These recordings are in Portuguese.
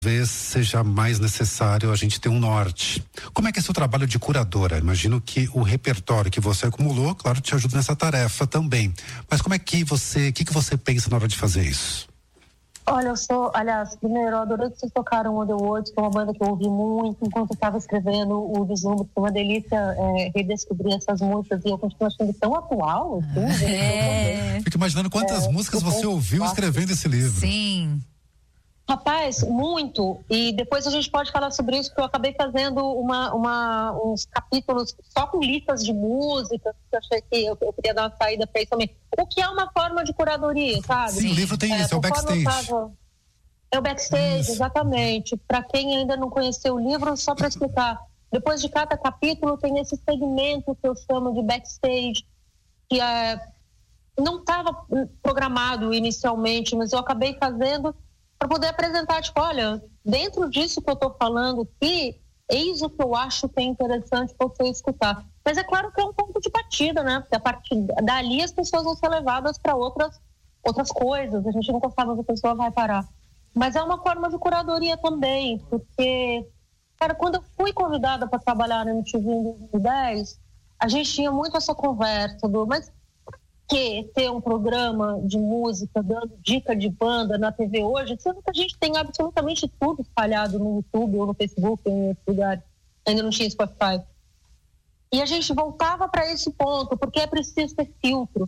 talvez seja mais necessário a gente ter um norte. Como é que é seu trabalho de curadora? Imagino que o repertório que você acumulou, claro, te ajuda nessa tarefa também. Mas como é que o que você pensa na hora de fazer isso? Olha, primeiro, eu adorei que vocês tocaram Underworld, que é uma banda que eu ouvi muito enquanto eu estava escrevendo o Vislumbre. Foi uma delícia redescobrir essas músicas e eu continuo achando tão atual. Assim, Fico imaginando quantas músicas você ouviu escrevendo esse livro. Sim. Rapaz, muito. E depois a gente pode falar sobre isso, porque eu acabei fazendo uns capítulos só com listas de músicas, que eu achei que eu queria dar uma saída para isso também. O que é uma forma de curadoria, sabe? Sim, o livro tem isso, é o backstage. É o backstage, exatamente. Para quem ainda não conheceu o livro, só para explicar. Depois de cada capítulo tem esse segmento que eu chamo de backstage, que não estava programado inicialmente, mas eu acabei fazendo para poder apresentar, tipo, olha, dentro disso que eu estou falando aqui, eis o que eu acho que é interessante você escutar. Mas é claro que é um ponto de partida, né? Porque a partir dali as pessoas vão ser levadas para outras coisas. A gente nunca sabe onde a pessoa vai parar. Mas é uma forma de curadoria também, porque, cara, quando eu fui convidada para trabalhar na MTV em 2010, a gente tinha muito essa conversa mas que ter um programa de música dando dica de banda na TV hoje, sendo que a gente tem absolutamente tudo espalhado no YouTube ou no Facebook ou em outros lugares. Ainda não tinha Spotify. E a gente voltava para esse ponto, porque é preciso ter filtro.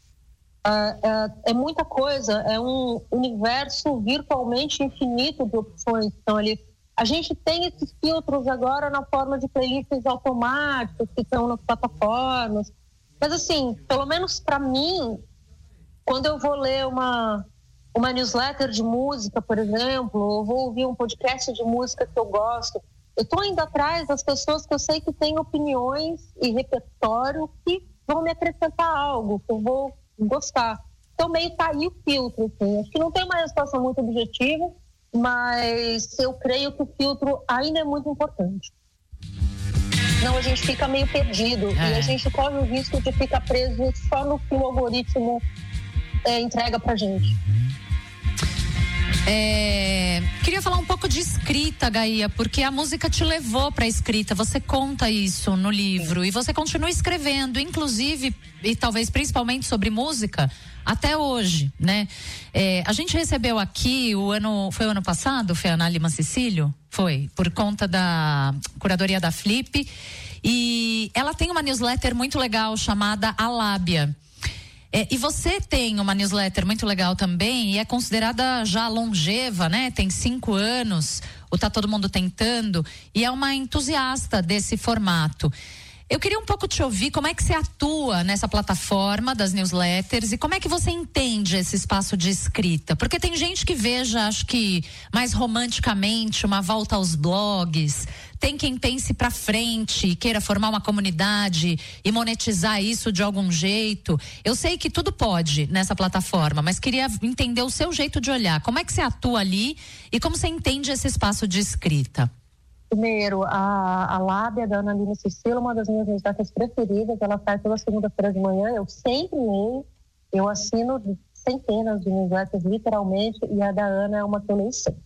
É muita coisa, é um universo virtualmente infinito de opções que estão ali. A gente tem esses filtros agora na forma de playlists automáticas que estão nas plataformas. Mas assim, pelo menos para mim, quando eu vou ler uma newsletter de música, por exemplo, ou vou ouvir um podcast de música que eu gosto, eu estou indo atrás das pessoas que eu sei que têm opiniões e repertório que vão me acrescentar algo, que eu vou gostar. Então meio tá aí o filtro, assim. Acho que não tem uma resposta muito objetiva, mas eu creio que o filtro ainda é muito importante. Senão a gente fica meio perdido e a gente corre o risco de ficar preso só no que o algoritmo entrega pra gente. Queria falar um pouco de escrita, Gaia, porque a música te levou pra escrita, você conta isso no livro e você continua escrevendo, inclusive, e talvez principalmente sobre música, até hoje, né? A gente recebeu aqui, foi o ano passado, foi a Ana Lima Cecílio? Foi, por conta da curadoria da Flip, e ela tem uma newsletter muito legal chamada A Lábia. E você tem uma newsletter muito legal também e é considerada já longeva, né? Tem 5 anos, o Tá Todo Mundo Tentando, e é uma entusiasta desse formato. Eu queria um pouco te ouvir, como é que você atua nessa plataforma das newsletters e como é que você entende esse espaço de escrita? Porque tem gente que veja, acho que mais romanticamente, uma volta aos blogs, tem quem pense pra frente, queira formar uma comunidade e monetizar isso de algum jeito. Eu sei que tudo pode nessa plataforma, mas queria entender o seu jeito de olhar. Como é que você atua ali e como você entende esse espaço de escrita? Primeiro, a Lábia da Ana Lima Cecília, uma das minhas newsletters preferidas, ela sai toda segunda-feira de manhã, eu sempre leio, eu assino centenas de newsletters, literalmente, e a da Ana é uma que eu leio sempre.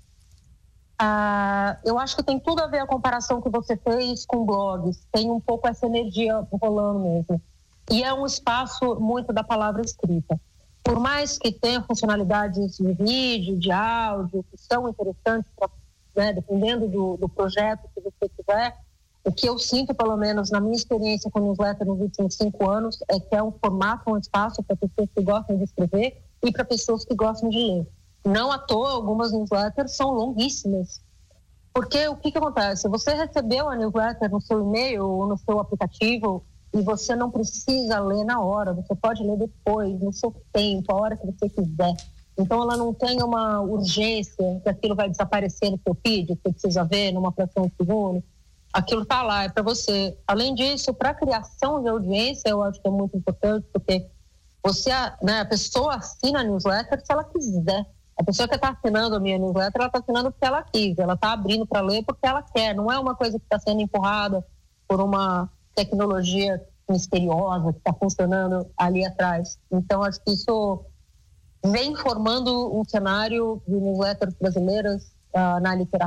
Eu acho que tem tudo a ver a comparação que você fez com blogs, tem um pouco essa energia rolando mesmo, e é um espaço muito da palavra escrita. Por mais que tenha funcionalidades de vídeo, de áudio, que são interessantes para dependendo do projeto que você tiver, o que eu sinto, pelo menos na minha experiência com newsletter nos últimos 5 anos, é que é um formato, um espaço para pessoas que gostam de escrever e para pessoas que gostam de ler. Não à toa, algumas newsletters são longuíssimas. Porque o que acontece? Você recebeu a newsletter no seu e-mail ou no seu aplicativo e você não precisa ler na hora, você pode ler depois, no seu tempo, a hora que você quiser. Então ela não tem uma urgência que aquilo vai desaparecer no seu feed, que você precisa ver numa fração de segundo. Aquilo está lá, é para você. Além disso, para a criação de audiência, eu acho que é muito importante, porque a pessoa assina a newsletter se ela quiser. A pessoa que está assinando a minha newsletter, ela está assinando porque ela quis, ela está abrindo para ler porque ela quer. Não é uma coisa que está sendo empurrada por uma tecnologia misteriosa que está funcionando ali atrás. Então, acho que isso vem formando um cenário de newsletters brasileiras na literatura